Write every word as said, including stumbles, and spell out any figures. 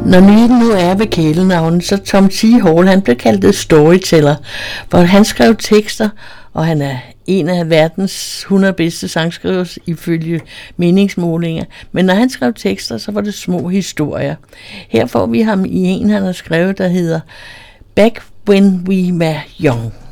Når vi nu er ved kælenavnet, så Tom T. Hall, han blev kaldt storyteller, for han skrev tekster, og han er en af verdens hundrede bedste sangskrivere ifølge meningsmålinger. Men når han skrev tekster, så var det små historier. Her får vi ham i en, han har skrevet, der hedder Back When We Were Young.